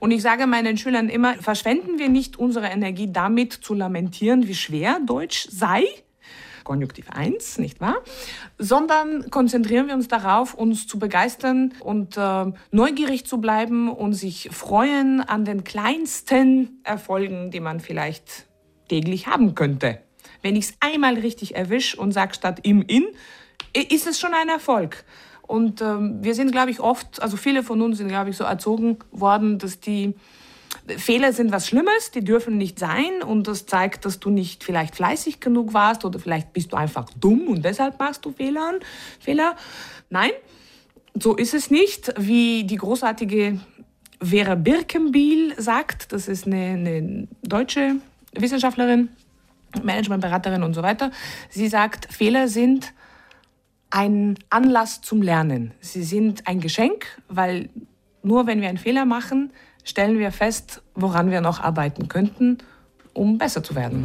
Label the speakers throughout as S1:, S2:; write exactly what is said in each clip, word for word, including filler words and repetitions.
S1: Und ich sage meinen Schülern immer, verschwenden wir nicht unsere Energie damit zu lamentieren, wie schwer Deutsch sei, Konjunktiv eins, nicht wahr? Sondern konzentrieren wir uns darauf, uns zu begeistern und äh, neugierig zu bleiben und sich freuen an den kleinsten Erfolgen, die man vielleicht täglich haben könnte. Wenn ich es einmal richtig erwische und sage statt im in, ist es schon ein Erfolg. Und ähm, wir sind, glaube ich, oft, also viele von uns sind, glaube ich, so erzogen worden, dass die Fehler sind was Schlimmes, die dürfen nicht sein und das zeigt, dass du nicht vielleicht fleißig genug warst oder vielleicht bist du einfach dumm und deshalb machst du Fehler. Fehler. Nein, so ist es nicht, wie die großartige Vera Birkenbiel sagt, das ist eine, eine deutsche Wissenschaftlerin, Managementberaterin und so weiter. Sie sagt, Fehler sind ein Anlass zum Lernen. Sie sind ein Geschenk, weil nur wenn wir einen Fehler machen, stellen wir fest, woran wir noch arbeiten könnten, um besser zu werden.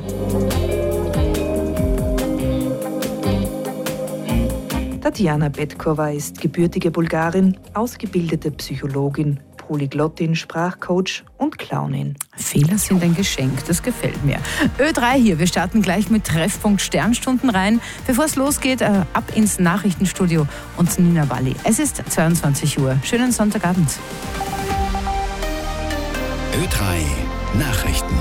S2: Tatjana Petkova ist gebürtige Bulgarin, ausgebildete Psychologin, Polyglottin, Sprachcoach und Clownin.
S3: Fehler sind ein Geschenk, das gefällt mir. Ö drei hier, wir starten gleich mit Treffpunkt Sternstunden rein. Bevor es losgeht, äh, ab ins Nachrichtenstudio und Nina Walli. Es ist zweiundzwanzig Uhr. Schönen Sonntagabend.
S4: Ö drei Nachrichten.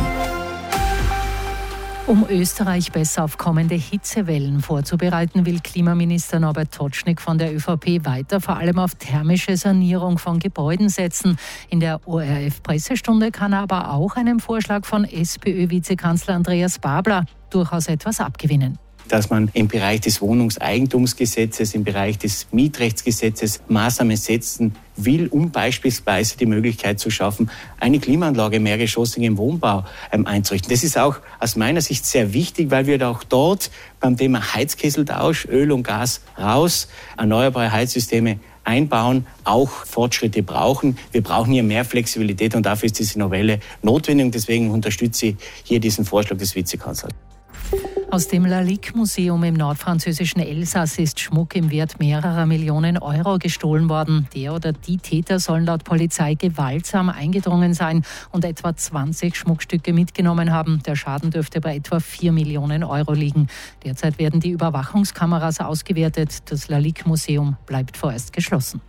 S5: Um Österreich besser auf kommende Hitzewellen vorzubereiten, will Klimaminister Norbert Totschnig von der ÖVP weiter vor allem auf thermische Sanierung von Gebäuden setzen. In der O R F-Pressestunde kann er aber auch einem Vorschlag von SPÖ-Vizekanzler Andreas Babler durchaus etwas abgewinnen.
S6: Dass man im Bereich des Wohnungseigentumsgesetzes, im Bereich des Mietrechtsgesetzes Maßnahmen setzen will, um beispielsweise die Möglichkeit zu schaffen, eine Klimaanlage mehrgeschossig im Wohnbau ähm, einzurichten. Das ist auch aus meiner Sicht sehr wichtig, weil wir auch dort beim Thema Heizkesseltausch, Öl und Gas raus, erneuerbare Heizsysteme einbauen, auch Fortschritte brauchen. Wir brauchen hier mehr Flexibilität und dafür ist diese Novelle notwendig. Und deswegen unterstütze ich hier diesen Vorschlag des Vizekanzlers.
S5: Aus dem Lalique-Museum im nordfranzösischen Elsass ist Schmuck im Wert mehrerer Millionen Euro gestohlen worden. Der oder die Täter sollen laut Polizei gewaltsam eingedrungen sein und etwa zwanzig Schmuckstücke mitgenommen haben. Der Schaden dürfte bei etwa vier Millionen Euro liegen. Derzeit werden die Überwachungskameras ausgewertet. Das Lalique-Museum bleibt vorerst geschlossen.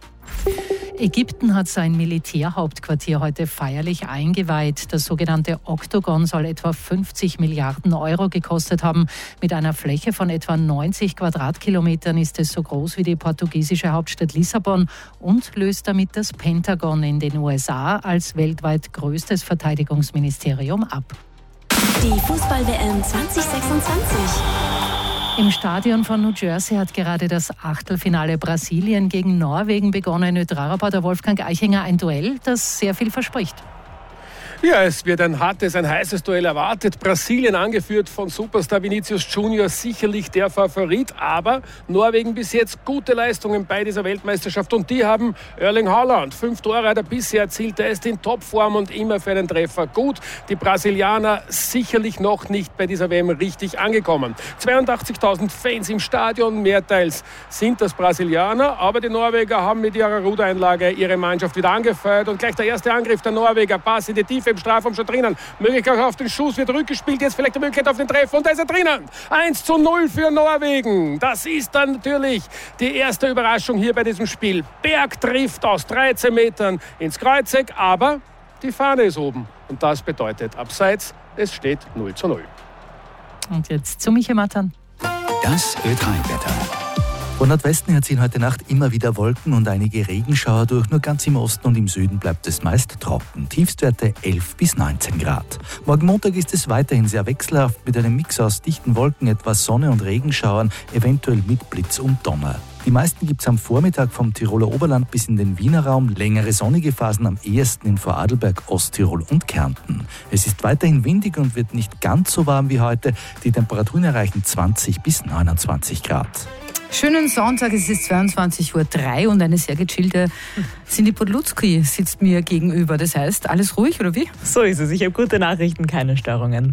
S5: Ägypten hat sein Militärhauptquartier heute feierlich eingeweiht. Das sogenannte Oktogon soll etwa fünfzig Milliarden Euro gekostet haben. Mit einer Fläche von etwa neunzig Quadratkilometern ist es so groß wie die portugiesische Hauptstadt Lissabon und löst damit das Pentagon in den U S A als weltweit größtes Verteidigungsministerium ab.
S7: Die Fußball-W M zwanzig sechsundzwanzig.
S5: Im Stadion von New Jersey hat gerade das Achtelfinale Brasilien gegen Norwegen begonnen. Ö drei Reporter Wolfgang Eichinger, ein Duell, das sehr viel verspricht.
S8: Ja, es wird ein hartes, ein heißes Duell erwartet. Brasilien, angeführt von Superstar Vinicius Junior, sicherlich der Favorit. Aber Norwegen bis jetzt gute Leistungen bei dieser Weltmeisterschaft. Und die haben Erling Haaland. Fünf Tore hat er bisher erzielt. Er ist in Topform und immer für einen Treffer gut. Die Brasilianer sicherlich noch nicht bei dieser W M richtig angekommen. zweiundachtzigtausend Fans im Stadion, mehrteils sind das Brasilianer. Aber die Norweger haben mit ihrer Rudereinlage ihre Mannschaft wieder angefeuert. Und gleich der erste Angriff der Norweger. Pass in die Tiefe im Strafraum schon drinnen. Möglichkeit auf den Schuss, wird rückgespielt. Jetzt vielleicht die Möglichkeit auf den Treffer und da ist er drinnen. eins zu null für Norwegen. Das ist dann natürlich die erste Überraschung hier bei diesem Spiel. Berg trifft aus dreizehn Metern ins Kreuzeck, aber die Fahne ist oben. Und das bedeutet abseits, es steht null zu null.
S5: Und jetzt zu Michael Matan.
S4: Das Ö drei Wetter.
S9: Von Nordwesten her ziehen heute Nacht immer wieder Wolken und einige Regenschauer durch. Nur ganz im Osten und im Süden bleibt es meist trocken. Tiefstwerte elf bis neunzehn Grad. Morgen Montag ist es weiterhin sehr wechselhaft mit einem Mix aus dichten Wolken, etwas Sonne und Regenschauern, eventuell mit Blitz und Donner. Die meisten gibt es am Vormittag vom Tiroler Oberland bis in den Wiener Raum. Längere sonnige Phasen am ehesten in Vorarlberg, Osttirol und Kärnten. Es ist weiterhin windig und wird nicht ganz so warm wie heute. Die Temperaturen erreichen zwanzig bis neunundzwanzig Grad.
S3: Schönen Sonntag, es ist zweiundzwanzig Uhr drei und eine sehr gechillte Cindy Podlutzki sitzt mir gegenüber. Das heißt, alles ruhig, oder wie?
S10: So ist es. Ich habe gute Nachrichten, keine Störungen.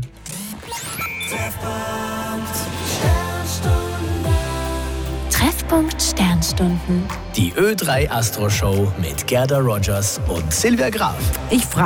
S7: Treffpunkt Sternstunden.
S4: Die Ö drei Astro Show mit Gerda Rogers und Silvia Graf.
S3: Ich frage